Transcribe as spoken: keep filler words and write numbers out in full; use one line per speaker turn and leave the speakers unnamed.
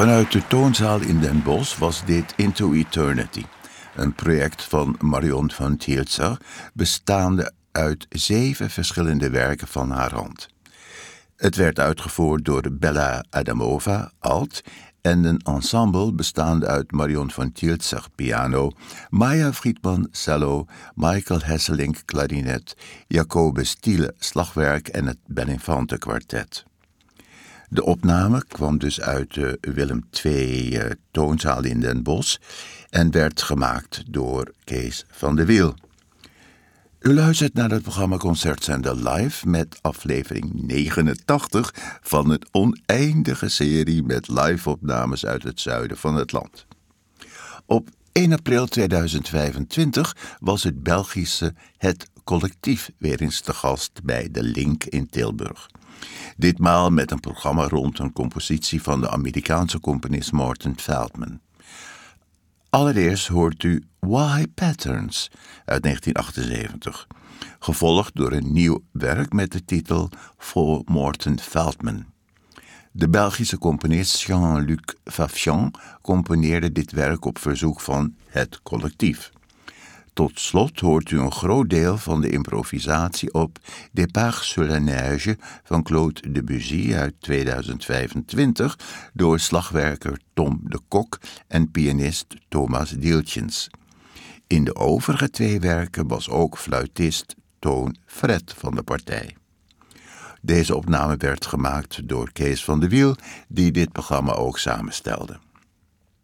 Vanuit de toonzaal in Den Bosch was dit Into Eternity, een project van Marion van Tielzer, bestaande uit zeven verschillende werken van haar hand. Het werd uitgevoerd door Bella Adamova, alt, en een ensemble bestaande uit Marion van Tielzer, piano, Maya Friedman, cello, Michael Hesselink, klarinet, Jacobus Thiele, slagwerk en het Beninfante kwartet. De opname kwam dus uit de Willem twee uh, toonzaal in Den Bosch en werd gemaakt door Kees van de Wiel. U luistert naar het programma Concertzender Live met aflevering negenentachtig van een oneindige serie met live-opnames uit het zuiden van het land. Op één april tweeduizend vijfentwintig was het Belgische Het Collectief weer eens te gast bij De Link in Tilburg. Ditmaal met een programma rond een compositie van de Amerikaanse componist Morton Feldman. Allereerst hoort u Why Patterns uit negentien achtenzeventig, gevolgd door een nieuw werk met de titel For Morton Feldman. De Belgische componist Jean-Luc Fafian componeerde dit werk op verzoek van Het Collectief. Tot slot hoort u een groot deel van de improvisatie op Départ sur la neige van Claude Debussy uit tweeduizend vijfentwintig door slagwerker Tom de Kok en pianist Thomas Dieltjens. In de overige twee werken was ook fluitist Toon Fred van de partij. Deze opname werd gemaakt door Kees van de Wiel, die dit programma ook samenstelde.